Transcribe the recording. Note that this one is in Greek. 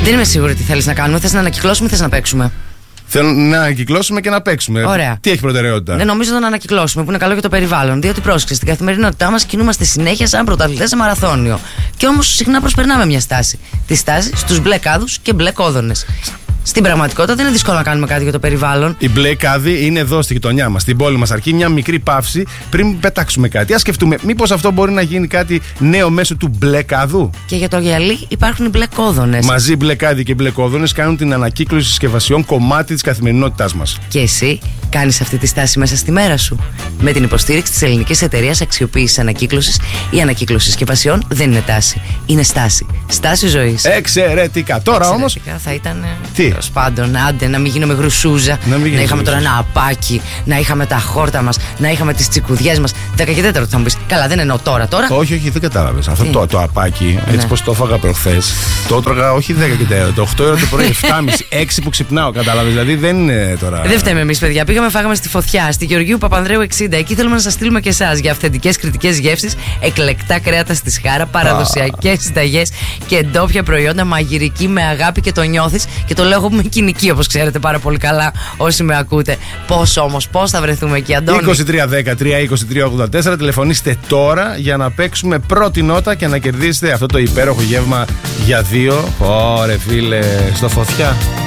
Δεν είμαι σίγουρη τι θέλεις να κάνουμε. Θες να ανακυκλώσουμε ή θες να παίξουμε? Θέλω να ανακυκλώσουμε και να παίξουμε. Ωραία. Τι έχει προτεραιότητα? Δεν νομίζω να ανακυκλώσουμε, που είναι καλό για το περιβάλλον. Διότι πρόσεξε, στην καθημερινότητά μας κινούμαστε συνέχεια σαν πρωταθλητές σε μαραθώνιο. Και όμως συχνά προσπερνάμε μια στάση. Τη στάση στους μπλε κάδους και μπλε κόδωνες. Στην πραγματικότητα δεν είναι δύσκολο να κάνουμε κάτι για το περιβάλλον. Η μπλε κάδη είναι εδώ στη γειτονιά μας, στην πόλη μας. Αρκεί μια μικρή παύση πριν πετάξουμε κάτι. Ας σκεφτούμε, μήπως αυτό μπορεί να γίνει κάτι νέο μέσω του μπλε κάδου. Και για το γυαλί υπάρχουν οι μπλε κόδωνες. Μαζί μπλε κάδη και μπλε κόδωνες κάνουν την ανακύκλωση συσκευασιών κομμάτι της καθημερινότητάς μας. Και εσύ κάνεις αυτή τη στάση μέσα στη μέρα σου. Με την υποστήριξη της ελληνικής εταιρείας αξιοποίησης ανακύκλωσης, η ανακύκλωση συσκευασιών δεν είναι τάση. Είναι στάση. Στάση ζωής. Εξαιρετικά. Τώρα όμως. Θα ήταν. Τι? Τέλος πάντων, άντε να μην γίνουμε γρουσούζα. Να είχαμε τώρα ένα απάκι, να είχαμε τα χόρτα μας, να είχαμε τις τσικουδιές μας. 14 θα μου πεις. Καλά, δεν εννοώ τώρα. Όχι, δεν κατάλαβες. Αυτό το απάκι, έτσι πως το έφαγα προχθές, το έτρωγα όχι 10 και 4, το 8 ώρα το πρωί, 7.30, 6 που ξυπνάω, κατάλαβες. Δηλαδή δεν είναι τώρα. Δεν φταίμε εμείς, παιδιά. Πήγαμε, φάγαμε στη Φωτιά, στη Γεωργίου Παπανδρέου 60. Εκεί θέλουμε να σας στείλουμε και εσάς για αυθεντικές κρητικές γεύσεις, εκλεκτά κρέατα στη Σχάρα, παραδοσιακές συνταγές και ντόπια προϊόντα, μαγειρική με αγάπη και το νιώθεις. Και το λέω εγώ που είμαι κοινική, όπως ξέρετε πάρα πολύ καλά όσοι με ακούτε. Πώς θα βρεθούμε εκεί, Αντώνη? 2310-323-84. Τηλεφωνήστε τώρα για να παίξουμε πρώτη νότα και να κερδίσετε αυτό το υπέροχο γεύμα για δύο. Ωρε φίλε, στο Φωτιά.